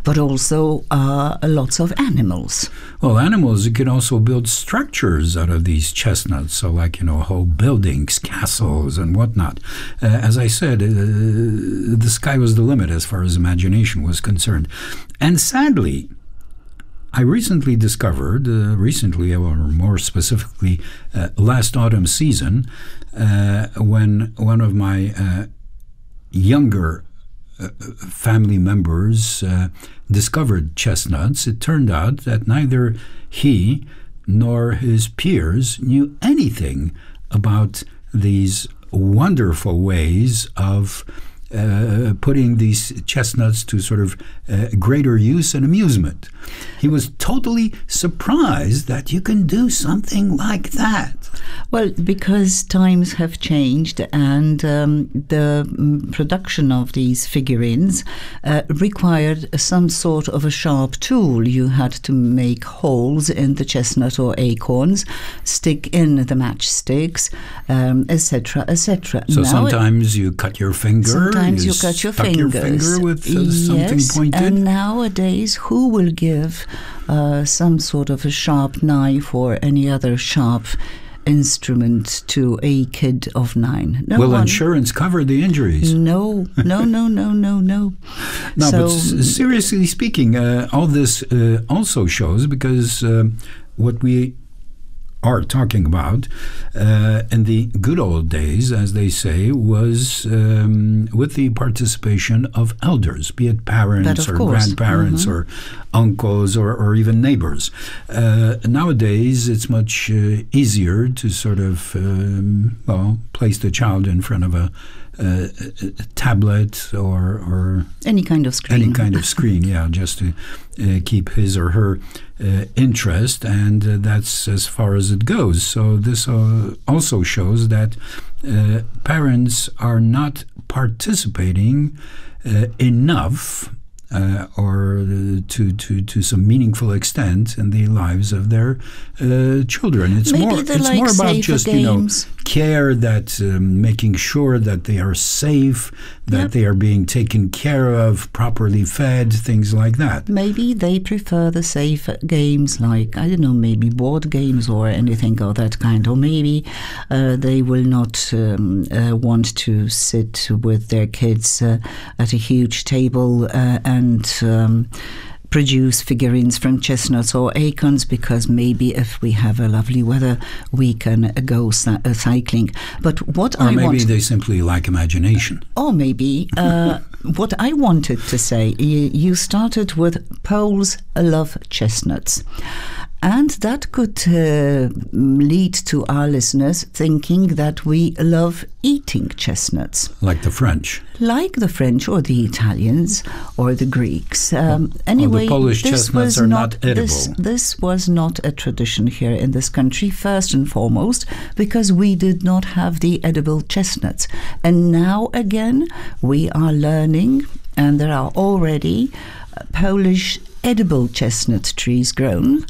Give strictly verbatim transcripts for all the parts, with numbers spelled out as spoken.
but also uh, lots of animals. Well, animals, you can also build structures out of these chestnuts, so like, you know, whole buildings, castles, and whatnot. Uh, as I said, uh, the sky was the limit as far as imagination was concerned. And sadly, I recently discovered, uh, recently, or more specifically, uh, last autumn season, uh, when one of my uh, younger uh, family members uh, discovered chestnuts, it turned out that neither he nor his peers knew anything about these wonderful ways of Uh, putting these chestnuts to sort of uh, greater use and amusement. He was totally surprised that you can do something like that. Well, because times have changed and um, the um, production of these figurines uh, required some sort of a sharp tool. You had to make holes in the chestnut or acorns, stick in the matchsticks, um, et cetera, et cetera. So now sometimes you cut your finger. Sometimes you, you cut your stuck fingers. your finger with uh, something yes, pointed. And nowadays, who will give uh, some sort of a sharp knife or any other sharp instrument to a kid of nine? No Will one. insurance cover the injuries? No, no, no, no, no, no. No, so, but s- seriously speaking, uh, all this uh, also shows, because uh, what we are talking about uh, in the good old days, as they say, was um, with the participation of elders, be it parents or course. grandparents Mm-hmm. or uncles or, or even neighbors. Uh, nowadays, it's much uh, easier to sort of, um, well, place the child in front of a, a, a tablet or, or any kind of screen. any kind of screen, yeah, just to uh, keep his or her uh, interest, and uh, that's as far as it goes. So this uh, also shows that uh, parents are not participating uh, enough Uh, or uh, to, to, to some meaningful extent in the lives of their uh, children. It's Maybe more it's like more about safer just you know games. care, that um, making sure that they are safe, that Yep. they are being taken care of, properly fed, things like that. Maybe they prefer the safe games, like, I don't know, maybe board games or anything of that kind. Or maybe uh, they will not um, uh, want to sit with their kids uh, at a huge table uh, and um, produce figurines from chestnuts or acorns, because maybe if we have a lovely weather, we can go cy- uh, cycling. But what Or I maybe want... they simply lack imagination. Or maybe uh, what I wanted to say, you, you started with Poles love chestnuts. And that could uh, lead to our listeners thinking that we love eating chestnuts. Like the French. Like the French or the Italians or the Greeks. Um, anyway, well, the Polish this chestnuts was are not, not edible. This, this was not a tradition here in this country, first and foremost, because we did not have the edible chestnuts. And now again, we are learning, and there are already uh, Polish edible chestnut trees grown,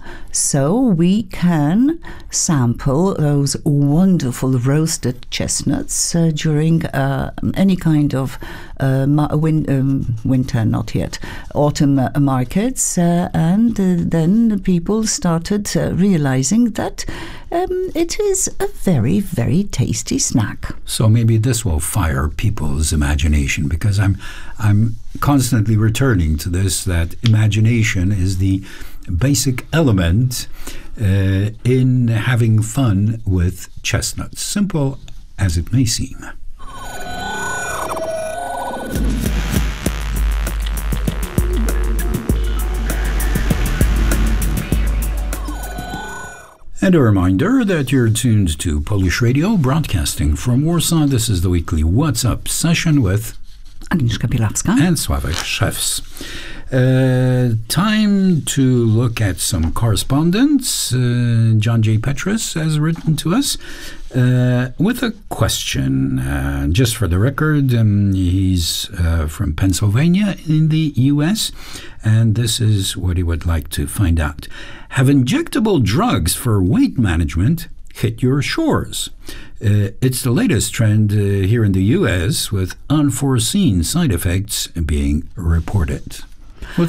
so we can sample those wonderful roasted chestnuts uh, during uh, any kind of uh, ma- win- um, winter, not yet, autumn uh, markets, uh, and uh, then people started uh, realizing that um, it is a very, very tasty snack. So maybe this will fire people's imagination, because I'm I'm constantly returning to this, that imagination is the basic element uh, in having fun with chestnuts, simple as it may seem. And a reminder that you're tuned to Polish Radio, broadcasting from Warsaw. This is the weekly What's Up session with Agnieszka Bielawska and Sławek Szewc. Uh, time to look at some correspondence. Uh, John J. Petrus has written to us uh, with a question. Uh, just for the record, um, he's uh, from Pennsylvania in the U S, and this is what he would like to find out. Have injectable drugs for weight management hit your shores? Uh, it's the latest trend uh, here in the U S, with unforeseen side effects being reported.